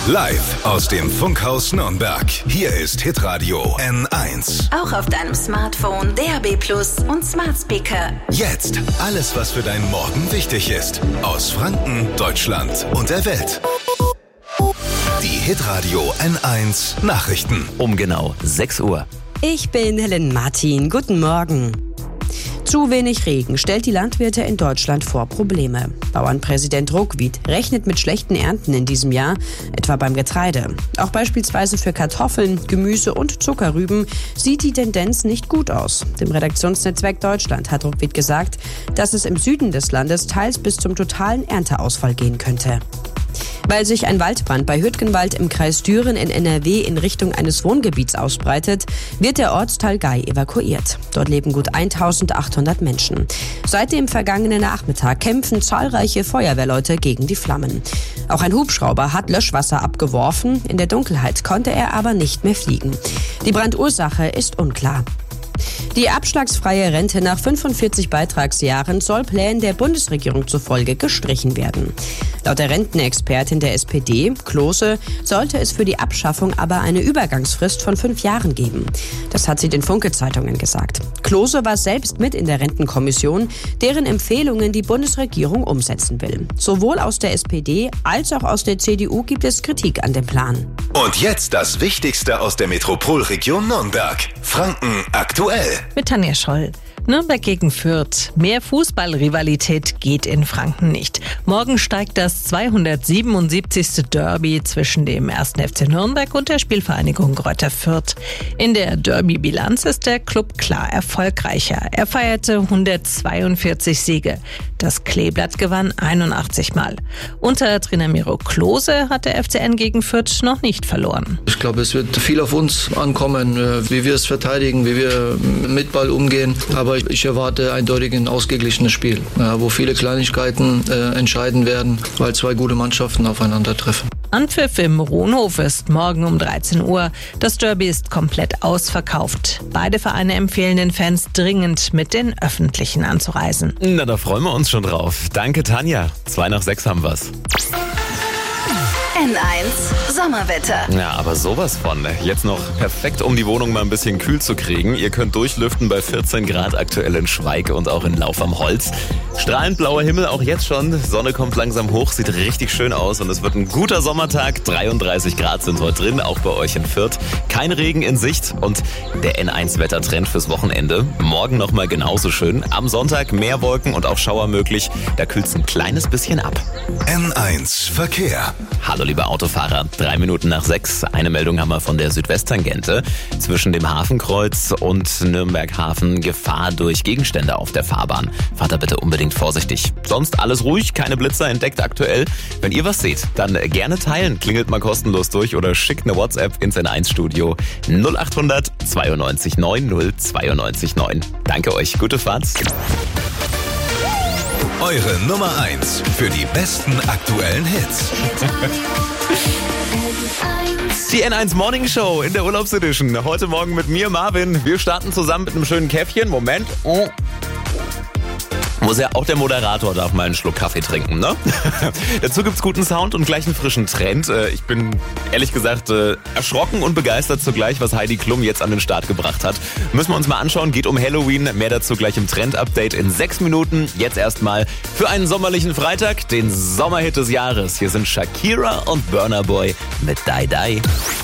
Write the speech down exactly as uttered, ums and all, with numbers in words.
Live aus dem Funkhaus Nürnberg. Hier ist Hitradio N eins. Auch auf deinem Smartphone, D A B Plus und Smart Speaker. Jetzt alles, was für deinen Morgen wichtig ist. Aus Franken, Deutschland und der Welt. Die Hitradio N eins Nachrichten. Um genau sechs Uhr. Ich bin Helen Martin. Guten Morgen. Zu wenig Regen stellt die Landwirte in Deutschland vor Probleme. Bauernpräsident Ruckwied rechnet mit schlechten Ernten in diesem Jahr, etwa beim Getreide. Auch beispielsweise für Kartoffeln, Gemüse und Zuckerrüben sieht die Tendenz nicht gut aus. Dem Redaktionsnetzwerk Deutschland hat Ruckwied gesagt, dass es im Süden des Landes teils bis zum totalen Ernteausfall gehen könnte. Weil sich ein Waldbrand bei Hüttgenwald im Kreis Düren in N R W in Richtung eines Wohngebiets ausbreitet, wird der Ortsteil Gei evakuiert. Dort leben gut eintausendachthundert Menschen. Seit dem vergangenen Nachmittag kämpfen zahlreiche Feuerwehrleute gegen die Flammen. Auch ein Hubschrauber hat Löschwasser abgeworfen, in der Dunkelheit konnte er aber nicht mehr fliegen. Die Brandursache ist unklar. Die abschlagsfreie Rente nach fünfundvierzig Beitragsjahren soll Plänen der Bundesregierung zufolge gestrichen werden. Laut der Rentenexpertin der S P D, Klose, sollte es für die Abschaffung aber eine Übergangsfrist von fünf Jahren geben. Das hat sie den Funke-Zeitungen gesagt. Klose war selbst mit in der Rentenkommission, deren Empfehlungen die Bundesregierung umsetzen will. Sowohl aus der S P D als auch aus der C D U gibt es Kritik an dem Plan. Und jetzt das Wichtigste aus der Metropolregion Nürnberg. Franken aktuell. Mit Tanja Scholl. Nürnberg gegen Fürth. Mehr Fußballrivalität geht in Franken nicht. Morgen steigt das zweihundertsiebenundsiebzigste Derby zwischen dem ersten F C Nürnberg und der Spielvereinigung Greuther Fürth. In der Derby-Bilanz ist der Club klar erfolgreicher. Er feierte hundertzweiundvierzig Siege. Das Kleeblatt gewann einundachtzig Mal. Unter Trainer Miro Klose hat der F C N gegen Fürth noch nicht verloren. Ich glaube, es wird viel auf uns ankommen, wie wir es verteidigen, wie wir mit Ball umgehen. Aber ich erwarte eindeutig ein ausgeglichenes Spiel, wo viele Kleinigkeiten äh, entscheiden werden, weil zwei gute Mannschaften aufeinandertreffen. Anpfiff im Rohnhof ist morgen um dreizehn Uhr. Das Derby ist komplett ausverkauft. Beide Vereine empfehlen den Fans dringend, mit den Öffentlichen anzureisen. Na, da freuen wir uns schon drauf. Danke, Tanja. Zwei nach sechs haben wir's. N eins Sommerwetter. Ja, aber sowas von. Jetzt noch perfekt, um die Wohnung mal ein bisschen kühl zu kriegen. Ihr könnt durchlüften bei vierzehn Grad aktuell in Schweig und auch in Lauf am Holz. Strahlend blauer Himmel auch jetzt schon. Sonne kommt langsam hoch, sieht richtig schön aus und es wird ein guter Sommertag. dreiunddreißig Grad sind heute drin, auch bei euch in Fürth. Kein Regen in Sicht und der N eins Wettertrend fürs Wochenende. Morgen nochmal genauso schön. Am Sonntag mehr Wolken und auch Schauer möglich. Da kühlt's ein kleines bisschen ab. N eins Verkehr. Hallo liebe Autofahrer, drei Minuten nach sechs. Eine Meldung haben wir von der Südwesttangente. Zwischen dem Hafenkreuz und Nürnberg Hafen Gefahr durch Gegenstände auf der Fahrbahn. Fahrt da bitte unbedingt vorsichtig. Sonst alles ruhig, keine Blitzer entdeckt aktuell. Wenn ihr was seht, dann gerne teilen. Klingelt mal kostenlos durch oder schickt eine WhatsApp ins N eins Studio null acht hundert zweiundneunzig neun null zweiundneunzig neun. Danke euch, gute Fahrt. Eure Nummer eins für die besten aktuellen Hits. Die N eins Morning Show in der Urlaubsedition. Heute Morgen mit mir, Marvin. Wir starten zusammen mit einem schönen Käffchen. Moment. Oh. Muss ja auch der Moderator darf mal einen Schluck Kaffee trinken, ne? Dazu gibt's guten Sound und gleich einen frischen Trend. Ich bin ehrlich gesagt erschrocken und begeistert zugleich, was Heidi Klum jetzt an den Start gebracht hat. Müssen wir uns mal anschauen. Geht um Halloween. Mehr dazu gleich im Trend-Update in sechs Minuten. Jetzt erstmal für einen sommerlichen Freitag den Sommerhit des Jahres. Hier sind Shakira und Burna Boy mit Die Die.